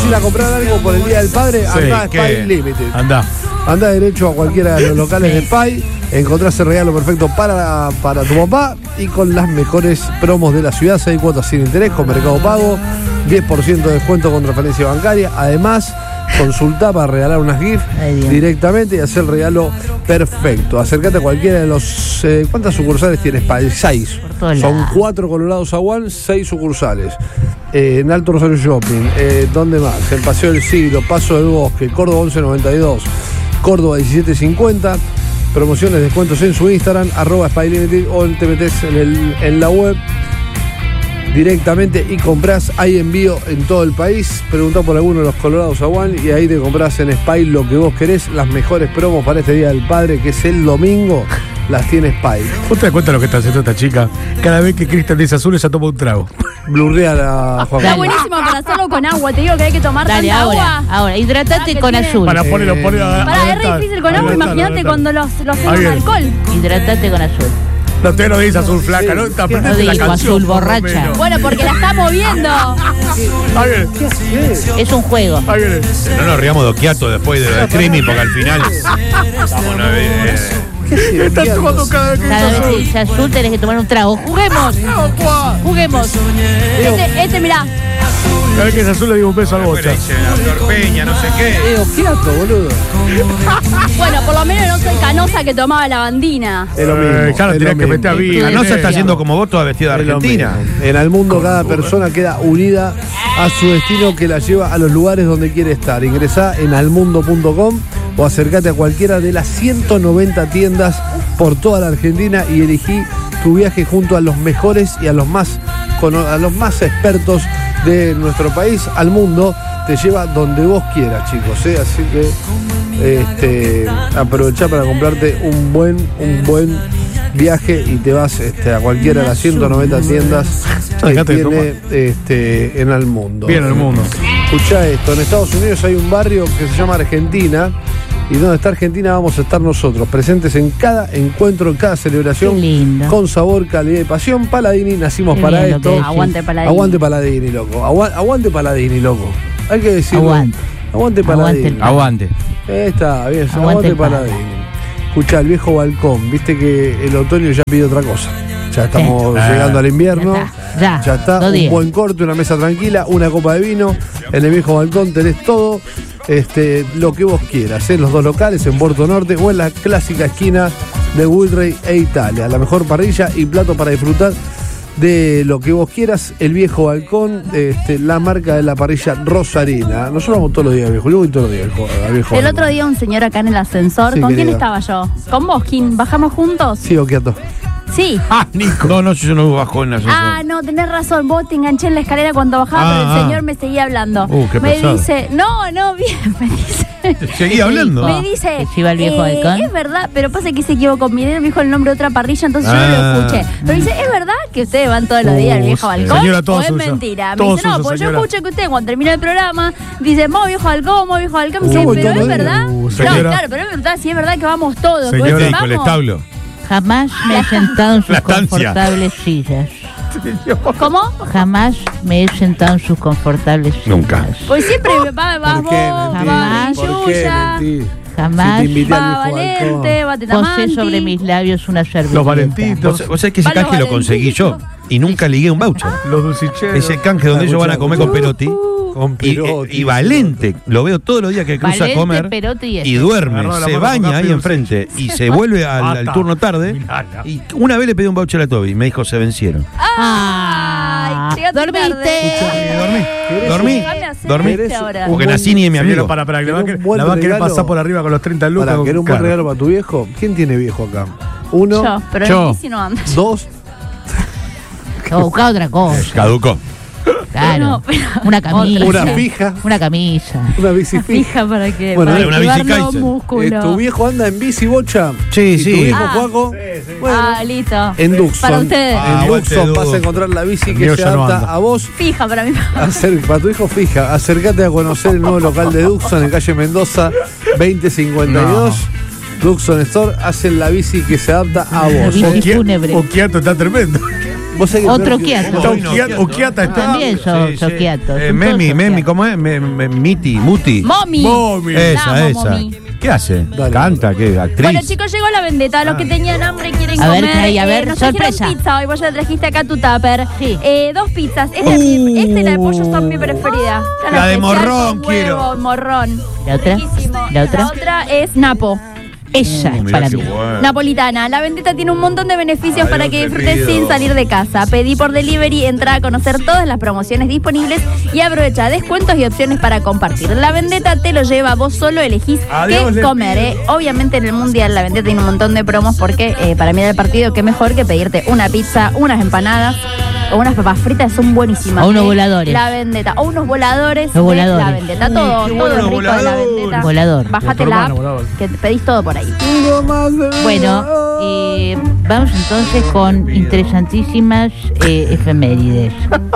ir a comprar algo por el Día del Padre, andá a Spy Limited. Andá derecho a cualquiera de los locales de Spy, encontrás el regalo perfecto para tu papá y con las mejores promos de la ciudad, 6 cuotas sin interés con Mercado Pago, 10% de descuento con transferencia bancaria. Además, consultá para regalar unas GIF directamente y hacer el regalo perfecto. Acércate a cualquiera de los... ¿cuántas sucursales tienes? 6. Son 4 Colorado Zaguán, 6 sucursales. En Alto Rosario Shopping. ¿Dónde más? En Paseo del Siglo, Paso del Bosque, Córdoba 1192, Córdoba 1750. Promociones, descuentos en su Instagram, @SpyLimited, o te metes en la web directamente y comprás. Hay envío en todo el país. Preguntá por alguno de los Colorado Zaguán y ahí te comprás en Spy lo que vos querés. Las mejores promos para este Día del Padre, que es el domingo, las tiene Spy. ¿Vos te das cuenta de lo que está haciendo esta chica? Cada vez que Cristian dice azul, ella toma un trago. Blurrea la Juan. Está buenísimo para hacerlo con agua. Te digo que hay que tomar tanta agua. Ahora, hidratate con azul. Para ponerlo. Para, es re difícil con agua. Imagínate cuando los hacen con alcohol. Hidratate con azul. No, usted no dice azul flaca, ¿no? Te aprendete la canción. Azul borracha. Bueno, porque la está moviendo. ¿Qué haces? Es un juego. No nos riamos de Okiato después del streaming, porque al final vamos a ver. Estás tomando cada vez que que dice azul tenés que tomar un trago. ¡Juguemos! ¡Juguemos! Mirá. Cada vez que es azul le digo un beso al Bocha. La Peña, no sé qué. Okiato, boludo. Bueno, por lo menos no soy Canosa que tomaba lavandina. Es lo mismo. Ya no tenés que meter a vida. Canosa está haciendo como vos, toda vestida de Argentina. En el mundo cada persona queda unida a su destino que la lleva a los lugares donde quiere estar. Ingresá en almundo.com o acércate a cualquiera de las 190 tiendas por toda la Argentina y elegí tu viaje junto a los mejores y a los más expertos de nuestro país. Al mundo te lleva donde vos quieras, chicos, así que aprovechá para comprarte un buen viaje y te vas a cualquiera de las 190 tiendas que tiene en Al Mundo. Bien, Al Mundo. Escuchá esto, en Estados Unidos hay un barrio que se llama Argentina, y donde está Argentina vamos a estar nosotros, presentes en cada encuentro, en cada celebración, con sabor, calidad y pasión. Paladini, nacimos para esto. Aguante Paladini. Aguante Paladini, loco. Aguante Paladini, loco. Hay que decirlo. Aguante Paladini. Aguante. Está bien, aguante Paladini. Escuchá, el viejo balcón, viste que el otoño ya pide otra cosa. Ya estamos llegando al invierno. Ya está. Un buen corte, una mesa tranquila, una copa de vino. En el viejo balcón tenés todo. Lo que vos quieras, en los dos locales, en Puerto Norte o en la clásica esquina de Wilray e Italia. La mejor parrilla y plato para disfrutar de lo que vos quieras. El viejo balcón, la marca de la parrilla Rosarina. Nosotros vamos todos los días al viejo. Yo voy todos los días al viejo. El otro día un señor acá en el ascensor. Sí, ¿Con querida. quién estaba yo? ¿Con vos, Kim? ¿Bajamos juntos? Sí, Okiato. Sí. Nico. No, yo no bajo en la ascensor. No, tenés razón. Vos te enganché en la escalera cuando bajaba, pero el señor me seguía hablando. Qué me pesado. dice, no, bien, me dice. Seguí hablando. Me dice, ¿Se iba el viejo balcón? es verdad, pero pasa que se equivocó. Me dijo el nombre de otra parrilla, entonces yo no lo escuché. Pero dice, ¿es verdad que ustedes van todos los días al viejo balcón? Señora, todo ¿O es suyo. mentira? Me Todo dice, no, suyo, porque señora. yo escucho que ustedes cuando termina el programa dicen, vamos viejo balcón. Me dice, voy pero todos es los verdad. días. No, Señora. claro, pero es verdad, si es verdad que vamos todos. Señora. Pues, Con el vamos. establo. Jamás me he sentado en sus La estancia. confortables sillas. ¿Cómo? Jamás me he sentado en sus confortables sillas. Nunca. Pues siempre vas ¿Por vos, qué va Jamás. ¿Por qué Yuya, mentís? Jamás Si te invité al va viejo Valente, balcón. va posé Tetamanti. sobre mis labios una servilleta. Los Valentitos. Vos sabés que ese Van los canje lo conseguí yo Valentitos. y nunca ligué un voucher. Los dulcicheros. Ese canje donde ellos van a comer con Perotti. Con Perotti. Y Valente, lo veo todos los días que cruza Valente, a comer Perotti y duerme, Agarró la se mano con baña café ahí dulce. enfrente y se vuelve al turno tarde. Mirala. Y una vez le pedí un voucher a Toby y me dijo, se vencieron. Ah, llegaste ¿dormiste? Dormí. ¿Dormí? Porque Nacini es mi amigo. Para, que la va a ¿Querés un buen la va a querer regalo? pasar por arriba con los 30 lucas. Para, ¿querés un buen Claro. regalo para tu viejo? ¿Quién tiene viejo acá? Uno, Yo, pero Yo. en bici no ando. dos. O buscar otra cosa. Caducó. Claro. No, pero- Una camisa. Una fija. Una camisa. Una bici fija. Fija para que Bueno, para una bici activar los Kaiser. músculos. ¿Tu viejo anda en bici, Bocha? Sí, ¿Y sí. tu viejo, Ah. Juaco? Bueno, Listo. en Duxon. Para ustedes. Ah, En aguante, Duxon Duxon. vas a encontrar la bici El que mío se ya no adapta anda. a vos. Fija para mí. Para tu hijo fija, acércate a conocer el nuevo local de Duxon en calle Mendoza 2052. Duxon Store, hacen la bici que se adapta a vos. Bici ¿eh? fúnebre. Okiato está tremendo. Otro quiato. Oquiata está. También son quiatos. Memi, ¿cómo es? Muti. Momi. Esa. Momi. ¿Qué hace? Dale. Canta, ¿qué? Actriz. Bueno, chicos, llegó la vendetta. Los que tenían hambre quieren A ver, comer. ¿qué hay? A ver, nos sorpresa. trajeron pizza hoy. Vos ya trajiste acá tu tupper. Sí. 2 pizzas. Esta y la de pollo son mi preferida. La de especial morrón con quiero. huevo, morrón. ¿La otra? Riquísimo. ¿La otra? La otra es Napo. Esa es Mirá para qué mí. bueno. Napolitana. La vendetta tiene un montón de beneficios Ay, para no que te disfrutes pido. sin salir de casa. Pedí por delivery, entra a conocer todas las promociones disponibles y aprovecha descuentos y opciones para compartir. La vendetta te lo lleva, vos solo elegís Adiós, qué comer. Obviamente en el Mundial la vendetta tiene un montón de promos porque para mirar el partido qué mejor que pedirte una pizza, unas empanadas o unas papas fritas, son buenísimas. O unos voladores. La vendetta. O unos voladores. Los voladores. De la vendetta. Todo qué es bueno, rico de la volador. vendetta. Volador. Bájate la app que pedís todo por ahí. Bueno, vamos entonces con interesantísimas efemérides.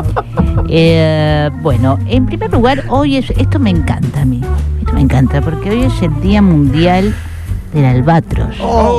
Bueno, en primer lugar, esto me encanta a mí. Esto me encanta porque hoy es el Día Mundial del Albatros.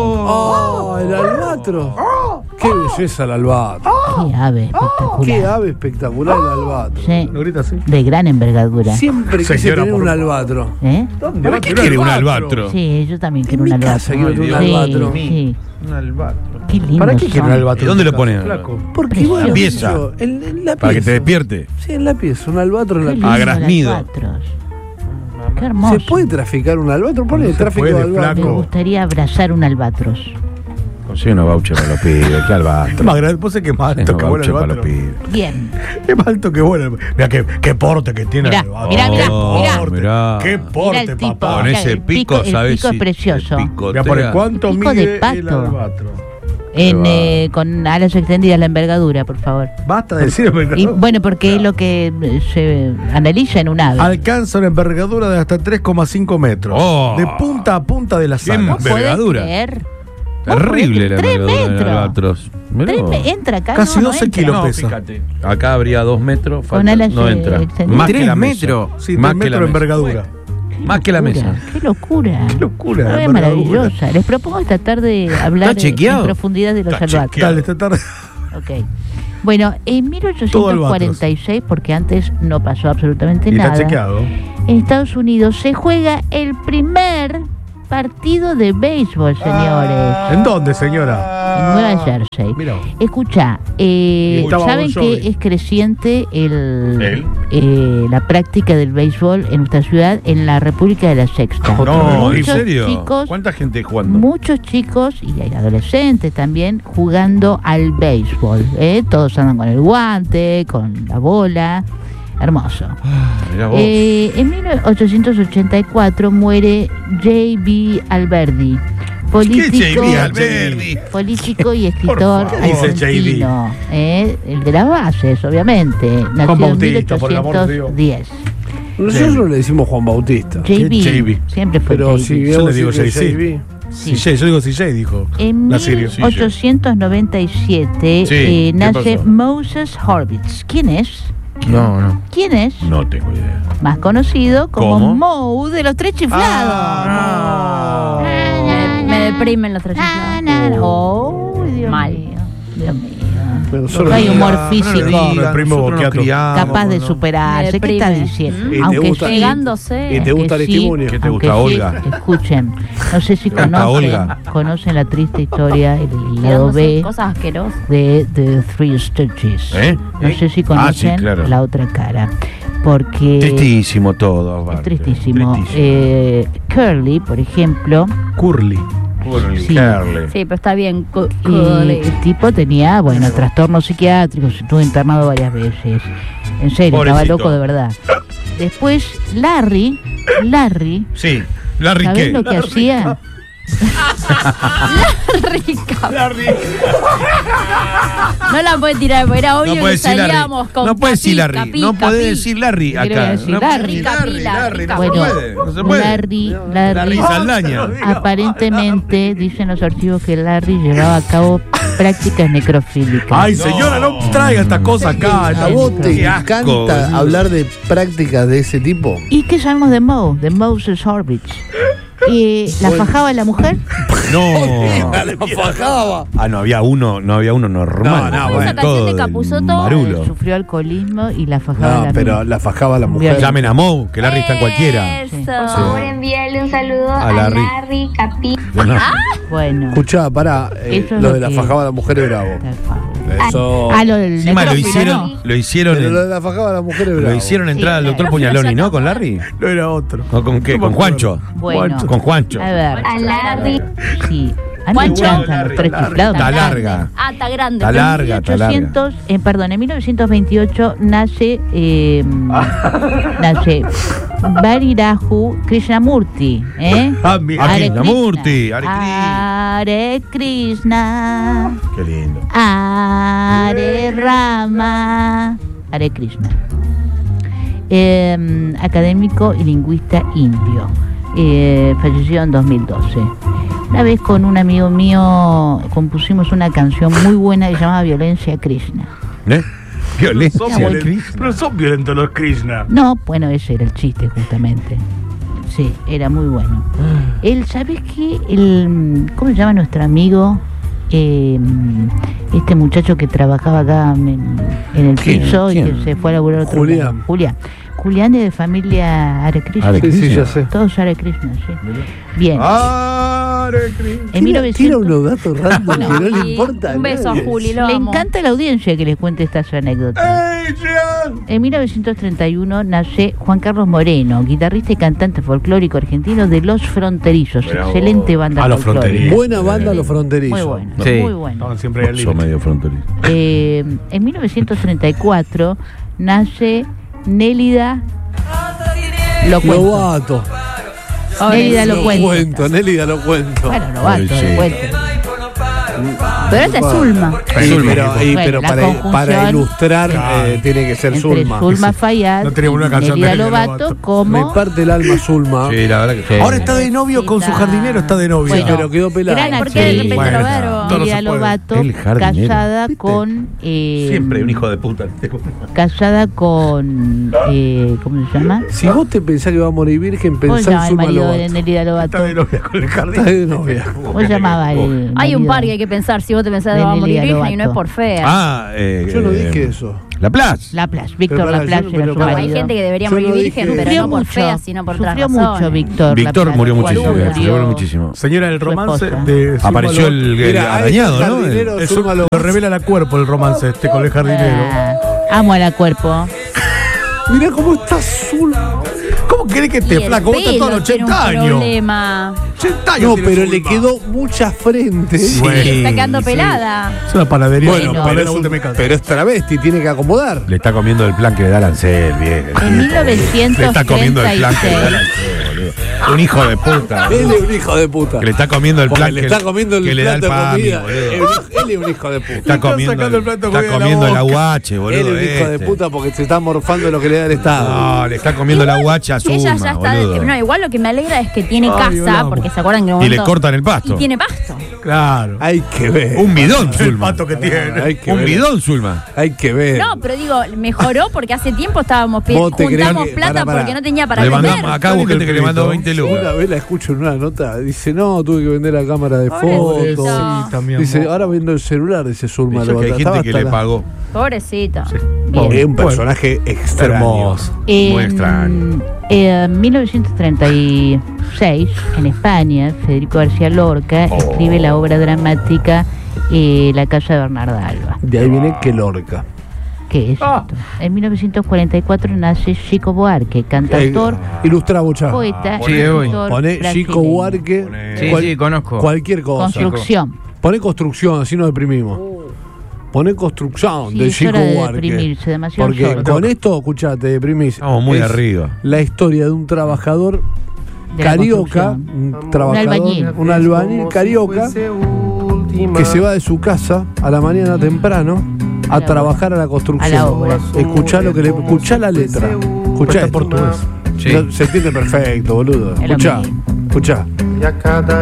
El albatros. Qué belleza el albatros. Qué ave espectacular. Qué ave espectacular el albatros. Sí, Lo grita así. de gran envergadura. Siempre quise Señora, tener por un favor. albatros. ¿Eh? ¿Para qué quiere un albatro? Sí, yo también quiero un En mi albatros. casa quiero tener un Sí, albatros. sí. Un albatro. Qué lindo. ¿Para qué quiere un albatros? ¿Dónde lo en tu ponen? casa, flaco? Porque bueno, Pieza. yo, en la Para que te pieza. despierte. Sí, en la pieza, un albatros en la Qué pieza. lindo el Agraznido. albatros. Qué hermoso. ¿Se puede traficar un albatros? Ponle No se tráfico puede, de albatros. Me flaco. gustaría abrazar un albatros. Consigue unos vouchers para los pibes. ¿Qué albatro? Más grande, vos sé que es más alto Unos que vuela el vouchers para los albatros. pibes. Bien. Es más alto que vuela. Mira qué porte que tiene Mirá, el albatros. mirá, mirá, Oh, mirá. mirá. Qué Mira porte, el tipo. papá. Con Mira, ese el pico, pico- el ¿sabes? pico es precioso. Mira, por cuánto Pico de mide el pato. albatros. Con alas extendidas la envergadura, por favor. Basta de decir Y, bueno, porque es lo que se analiza en un ave. Alcanza una envergadura de hasta 3,5 metros. Oh. De punta a punta de la Qué sala. ¿Vos podés envergadura. creer? Terrible la 3 envergadura del metros. albatros. Mirá. Entra acá. Casi no 12 entra. kilos. No, pesa. fíjate. Acá habría 2 metros. Con falta- alas, no entra. extendidas. Más que 3 la mesa. metros. Sí, Más 3 que la metros de mesa. envergadura. Más que la Locura, mesa. Qué locura. Qué locura. Es la envergadura. maravillosa. Les propongo esta tarde hablar ¿Está chequeado? en profundidad de los Está albatros. chequeado. Dale, esta tarde. Ok. Bueno, en 1846, porque antes no pasó absolutamente Y está nada, chequeado. en Estados Unidos se juega el primer partido de béisbol, señores, ¿En dónde, señora? en Nueva Jersey. Mira. Escucha, estaba ¿saben Bon Jovi. que es creciente la práctica del béisbol en nuestra ciudad, en la República de la Sexta? No, ¿en Muchos serio? chicos- ¿Cuánta gente jugando? Muchos chicos y hay adolescentes también jugando al béisbol. Todos andan con el guante, con la bola. Hermoso. Mirá vos. En 1884 muere J.B. Alberdi, político, J.B. Alberdi? político y escritor Por favor. Dice argentino. El de las bases, obviamente. Nació en Bautista, por el amor de Dios. 1810. Nosotros le decimos Juan Bautista. J.B. siempre fue Pero J.B. si Yo vos le digo decís que JC. Sí. CJ, yo digo CJ, dijo. En Nacirio. 1897 Sí, ¿qué nace pasó? Moses Horvitz. ¿Quién es? No. ¿Quién es? No tengo idea. Más conocido como ¿Cómo? Moe de los Tres Chiflados. Me deprimen los tres chiflados. Oh, Dios Mal. mío. Dios mío. Pero No solo hay humor No lo físico digan, el primo nosotros nos Bocchiato. criamos, capaz de ¿no? superarse. Me ¿Qué está deprime. diciendo? Y te Aunque gusta- sí, Pegándose. Y te gusta aunque Aristimuño. ¿Qué te aunque gusta, sí, Olga? escuchen, no sé si Canta Olga. conocen la triste historia, el lado Pegándose B cosas asquerosas. de The Three Stooges. ¿Eh? No sé si conocen claro. la otra cara, porque Tristísimo todo. es aparte. tristísimo. Curly, por ejemplo, Curly. sí. Curly. Sí, pero está bien. y el tipo tenía, bueno, trastornos psiquiátricos, estuvo internado varias veces. En serio, estaba Pobrecito. loco de verdad. Después, Larry, Sí. Larry, ¿sabés ¿qué? lo que hacía? Rica. No la puede tirar, porque era obvio No puede que decir Larry. salíamos con No puede decir pica, Larry. pica, No puede pica. decir Larry Quiero acá. decir No Larry. puede- Larry, no Bueno, se puede. No se puede. Larry, Larry Saldaña. aparentemente, dicen los archivos que Larry llevaba a cabo prácticas necrofílicas. Ay, señora, no traiga estas cosas acá. ¿A vos te Qué asco, encanta boludo. hablar de prácticas de ese tipo? ¿Y qué sabemos de Moe? De Moses Horvitz. ¿La fajaba la mujer? No. La fajaba. No había uno normal. No, bueno. Esa canción de Capusotto sufrió alcoholismo y la fajaba la pero la fajaba la mujer. Llamen a Mo, que Larry está en cualquiera. Eso. Por favor, envíale un saludo a Larry Capi. Bueno. Escuchá, pará. Lo de la fajaba la mujer es bravo. Eso. Lo del encima lo hicieron pero lo de la fajaba la mujer es bravo. Lo hicieron entrar al doctor Puñaloni, ¿no? ¿Con Larry? No era otro. ¿Con qué? ¿Con Juancho? Bueno. Con Juancho. A ver. A Larry. Sí. Juancho. Está larga. Está grande. Está larga, está larga. En 1928 nace Vairaju Krishnamurti. Krishnamurti. Hare Krishna. Qué lindo. Hare Rama. Hare Krishna. Académico y lingüista indio. Falleció en 2012. Una vez con un amigo mío compusimos una canción muy buena que se llamaba Violencia Krishna. Violencia Krishna. Pero son violentos los Krishna. No, bueno, ese era el chiste justamente. Sí, era muy bueno. ¿Sabes qué? ¿Cómo se llama nuestro amigo? Este muchacho que trabajaba acá en el piso y que se fue a laburar otro Julián. Julián es de familia Hare Krishna. Sí, ya sé. Todos Hare Krishna, sí. Bien. Hare Krishna. En 1900... Tira unos datos random que no le importa. Un beso a Juli, lo Le amo. encanta a la audiencia que les cuente estas anécdotas. En 1931 nace Juan Carlos Moreno, guitarrista y cantante folclórico argentino de Los Fronterizos. Excelente banda folclórica. Buena banda Los Fronterizos. Muy buena, Sí. muy buena. Estaban siempre al Son límite. medio fronterizos. En 1934 nace Nélida Lobato. Nélida lo cuento. Nélida lo cuento. Bueno, Lobato, Sí. lo cuento. Pero esta es Zulma. Pero para ilustrar tiene que ser Entre Zulma. Zulma Fayad No tenemos una y canción Nélida de Nélida Lobato Lobato. como... Me parte el alma Zulma. Sí, la verdad que sí. Ahora está de novio con su jardinero, está de novio. Bueno, pero quedó pelada. gran ¿Por qué de actriz. repente Bueno, lo veo? todo Nélida se puede. Lobato, El jardinero. casada con... Siempre un hijo de puta. Casada con... ¿cómo se llama? Si vos te pensás que va a morir virgen, ¿Cómo se pensá en llama el Zulma marido de Lobato. Nélida Lobato? Está de novia con el Está jardinero. de novia. ¿Cómo se llamaba el Hay un marido? par que hay que pensar. Si vos te pensás De que va a morir Nélida virgen y no es Lobato. por fea. Yo no dije eso. La Plaza. Laplace, Víctor Pero pará, Laplace yo- era pero su pará. Hay marido. gente que debería Yo morir no virgen, dije- pero no por fea, sino por otras Sufrió razones. mucho Víctor Víctor Laplace. murió muchísimo. Murió. Murió muchísimo. Señora, el romance esposa. de Zulma Apareció Lobato. el arañado, ¿no? jardinero Eso Zulma lo Lobato. revela la cuerpo el romance con el jardinero. Amo a la cuerpo. Mirá cómo está Zulma. ¿Cómo querés que Y te el flaco? Vos estás pelo todos los tiene 80 un años. problema. 80 años No, tiene pero Zulma. le quedó mucha frente. Bueno. Sí, está quedando pelada. Es una panadería. Bueno, Bueno, pero, la es vuelta un- me cansa. pero es travesti, tiene que acomodar. Le está comiendo el plan que le da Lancel, bien. En 1936. Le está comiendo el plan que le da Lancel, boludo. Un hijo de puta. Él es un hijo de puta. Que le está comiendo el Porque plan le que está comiendo el que le da el plato de PAMI, comida. boludo. Él es un hijo de puta. Está comiendo, sacando el plato de está comida de la comiendo el boca. aguache, boludo. Él es un hijo de este. puta porque se está morfando lo que le da el Estado. No, le está comiendo el aguache a Que ella ya Zulma, está. boludo. No, igual lo que me alegra es que tiene Ay, casa, amo. porque se acuerdan que en un Y le momento- cortan el pasto. Y tiene pasto. Claro. Hay que ver. Un bidón, El Zulma. pato que tiene. Hay que Un ver. bidón, Zulma. Hay que ver. No, pero digo, mejoró porque hace tiempo estábamos ¿Vos te creés juntamos que- plata pará. porque no tenía para Le vender. mandamos acá hubo gente que le mandó 20 Una lucas. vez la escucho en una nota, dice, no, tuve que vender la cámara de Pobrecito. fotos. Sí, también. Dice, ahora vendo el celular, dice Zulma Dice que Lobato. hay Estaba gente que hasta le la- pagó. Pobrecito. Es Bien. un personaje extraño. Hermoso. Muy extraño. En 1936, en España, Federico García Lorca escribe la obra dramática La casa de Bernarda Alba. De ahí viene que Lorca. ¿Qué es esto? En 1944 nace Chico Buarque, cantautor, Ilustra bocha. poeta Sí, y voy. escritor Poné brasileño. Chico Buarque. Sí, sí, conozco. Cualquier cosa. Construcción. Poné construcción, así nos deprimimos. Poné construcción Sí, de es Chico hora de Buarque. deprimirse, demasiado Porque sol. con esto, escuchate, te deprimís. Estamos muy Es arriba. La historia de un trabajador De la carioca, construcción. un trabajador, albañil. un albañil carioca que se va de su casa a la mañana temprano a trabajar a la construcción. A la obra. Escuchá lo que le, escuchá la letra. Escuchá Está esto. portugués. Sí. No, se entiende perfecto, boludo. Es lo Escuchá, mismo. escuchá.